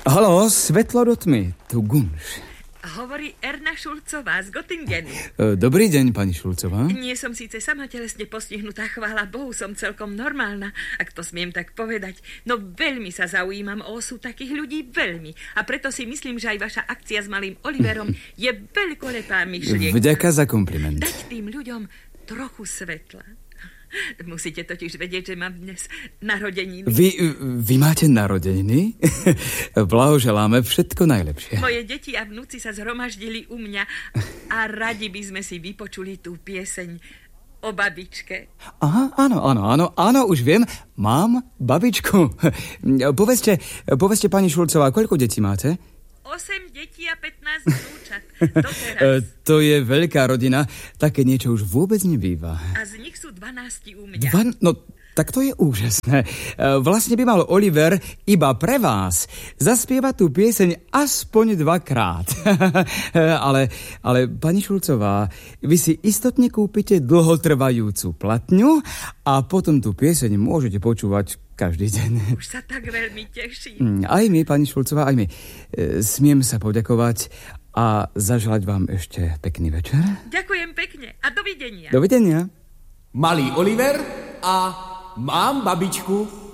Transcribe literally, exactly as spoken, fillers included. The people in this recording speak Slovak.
Haló, svetlo do tmy, tu Gunš. Hovorí Erna Šulcová z Göttingenu. Dobrý deň, pani Šulcová. Nie som síce sama telesne postihnutá, chvála Bohu, som celkom normálna, ak to smiem tak povedať. No veľmi sa zaujímam o osud takých ľudí, veľmi. A preto si myslím, že aj vaša akcia s malým Oliverom je veľkolepá myšlienka. Vďaka za kompliment. Dať tým ľuďom trochu svetla. Musíte totiž vedieť, že mám dnes narodeniny. Vy, vy máte narodeniny? Blahoželáme, všetko najlepšie. Moje deti a vnúci sa zhromaždili u mňa a radi by sme si vypočuli tú pieseň o babičke. Aha, áno, áno, áno, áno, už viem, mám babičku. Povedzte, povedzte, pani Šulcová, koľko detí máte? Osem detí a pätnásť vnúčat. Doteraz. To je veľká rodina. Také niečo už vôbec nebýva. A z nich sú dvanásti u mňa. Dva, no, tak to je úžasné. Vlastne by mal Oliver iba pre vás zaspievať tú pieseň aspoň dvakrát. ale, ale, pani Šulcová, vy si istotne kúpite dlhotrvajúcu platňu a potom tú pieseň môžete počúvať každý deň. Už sa tak veľmi teším. Aj my, pani Šulcová, aj my. Smiem sa poďakovať a zaželať vám ešte pekný večer. Ďakujem pekne a dovidenia. Dovidenia. Malý Oliver a mám babičku.